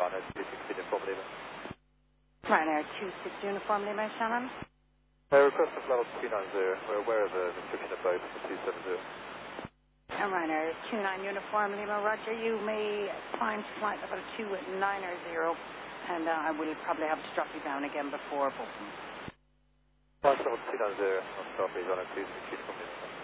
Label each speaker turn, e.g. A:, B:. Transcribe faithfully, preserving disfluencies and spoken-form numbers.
A: Ryanair two six Uniform Lima.
B: Ryanair two six Uniform Lima, Shannon.
A: Uh, request of level two nine zero. We're aware of the description of both for two seven zero.
B: And Ryanair two nine Uniform Lima, Roger. You may find flight level two nine zero, and uh, I will probably have to drop you down again before booking.
A: Flight level two nine zero, on start please, Ryanair two six Uniform Lima.